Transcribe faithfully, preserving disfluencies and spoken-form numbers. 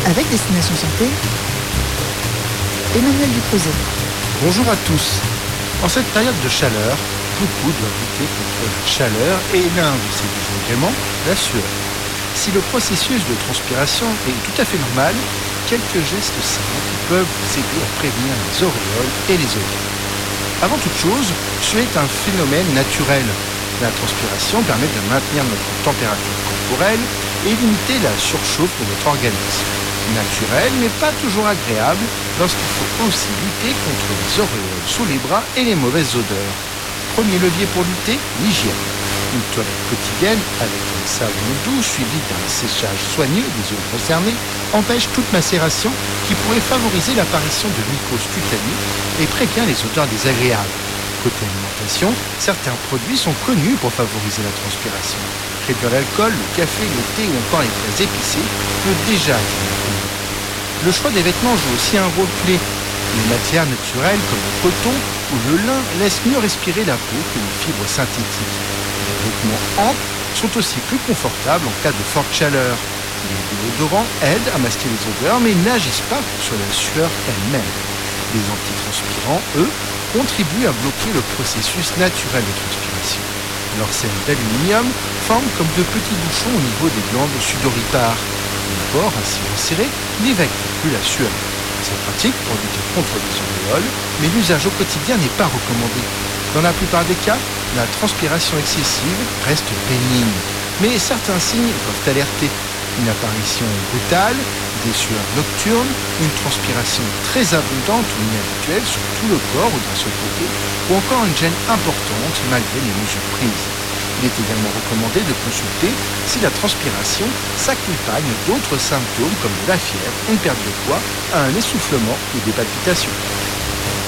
avec Destination Santé, Emmanuel Ducreuset. Bonjour à tous. En cette période de chaleur, beaucoup doivent lutter contre la chaleur et l'un de ces désagréments, la sueur. Si le processus de transpiration est tout à fait normal, quelques gestes simples peuvent vous aider à prévenir les auréoles et les odeurs. Avant toute chose, suer est un phénomène naturel. La transpiration permet de maintenir notre température corporelle et limiter la surchauffe de notre organisme. Naturel, mais pas toujours agréable, lorsqu'il faut aussi lutter contre les auréoles sous les bras et les mauvaises odeurs. Premier levier pour lutter, l'hygiène. Une toilette quotidienne avec un savon doux suivi d'un séchage soigneux des zones concernées empêche toute macération qui pourrait favoriser l'apparition de mycoses cutanées et prévient les odeurs désagréables. Côté alimentation, certains produits sont connus pour favoriser la transpiration. Réduire l'alcool, le café, le thé ou encore les plats épicés peut déjà être un inconvénient. Le choix des vêtements joue aussi un rôle clé. Les matières naturelles comme le coton ou le lin laissent mieux respirer la peau que les fibres synthétiques. Les vêtements amples sont aussi plus confortables en cas de forte chaleur. Les déodorants aident à masquer les odeurs mais n'agissent pas sur la sueur elle-même. Les antitranspirants, eux, contribuent à bloquer le processus naturel de transpiration. Leurs selles d'aluminium forment comme de petits bouchons au niveau des glandes sudoripares. Les pores ainsi resserrés n'évacuent plus la sueur. C'est pratique pour lutter contre les auréoles, mais l'usage au quotidien n'est pas recommandé. Dans la plupart des cas, la transpiration excessive reste pénible, mais certains signes peuvent alerter. Une apparition brutale, des sueurs nocturnes, une transpiration très abondante ou inhabituelle sur tout le corps ou d'un seul côté, ou encore une gêne importante malgré les mesures prises. Il est également recommandé de consulter si la transpiration s'accompagne d'autres symptômes comme de la fièvre, une perte de poids, un essoufflement ou des palpitations.